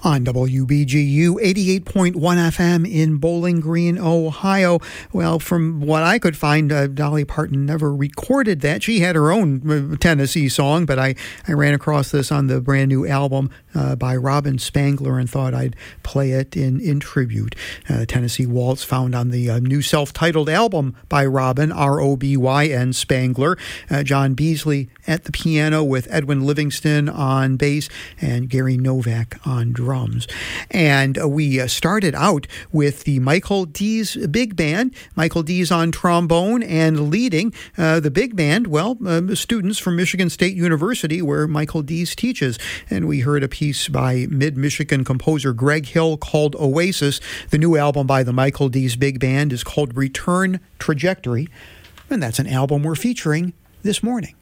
On WBGU 88.1 FM in Bowling Green, Ohio. Well, from what I could find, Dolly Parton never recorded that. She had her own Tennessee song, but I ran across this on the brand new album by Robin Spangler and thought I'd play it in tribute. Tennessee Waltz, found on the new self-titled album by Robin, R-O-B-Y-N Spangler. John Beasley at the piano with Edwin Livingston on bass and Gary Novak on drums. And we started out with the Michael Dees Big Band. Michael Dees on trombone and leading the big band, students from Michigan State University, where Michael Dees teaches. And we heard a piece by Mid-Michigan composer Greg Hill called Oasis. The new album by the Michael Dees Big Band is called Return Trajectory. And that's an album we're featuring this morning.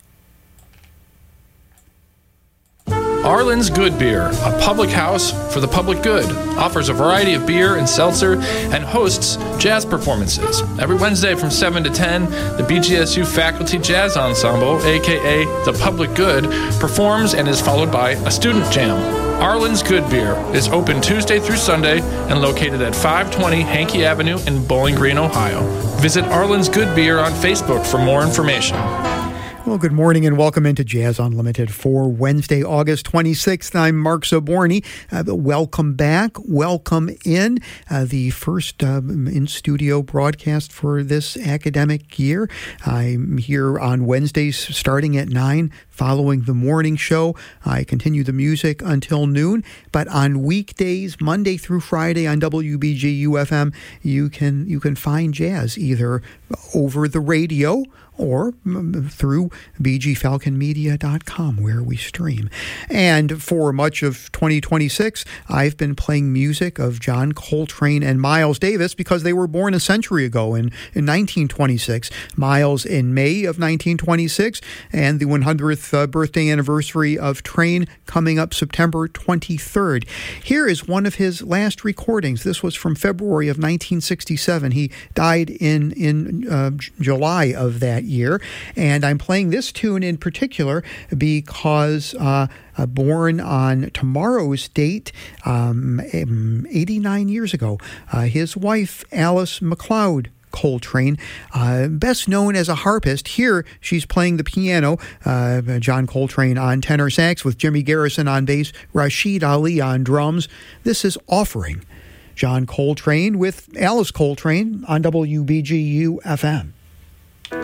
Arlen's Good Beer, a public house for the public good, offers a variety of beer and seltzer and hosts jazz performances. Every Wednesday from 7 to 10, the BGSU Faculty Jazz Ensemble, aka The Public Good, performs and is followed by a student jam. Arlen's Good Beer is open Tuesday through Sunday and located at 520 Hankey Avenue in Bowling Green, Ohio. Visit Arlen's Good Beer on Facebook for more information. Well, good morning and welcome into Jazz Unlimited for Wednesday, August 26th. I'm Mark Zaborny. Welcome back. Welcome in. The first in-studio broadcast for this academic year. I'm here on Wednesdays starting at 9, following the morning show. I continue the music until noon, but on weekdays, Monday through Friday on WBGU-FM, you can find jazz either over the radio or through bgfalconmedia.com, where we stream. And for much of 2026, I've been playing music of John Coltrane and Miles Davis because they were born a century ago in 1926. Miles in May of 1926, and the 100th birthday anniversary of Train coming up September 23rd. Here is one of his last recordings. This was from February of 1967. He died in July of that year, and I'm playing this tune in particular because born on tomorrow's date, 89 years ago, his wife Alice MacLeod Coltrane, best known as a harpist. Here she's playing the piano, John Coltrane on tenor sax with Jimmy Garrison on bass, Rashid Ali on drums. This is Offering. John Coltrane with Alice Coltrane on WBGU-FM.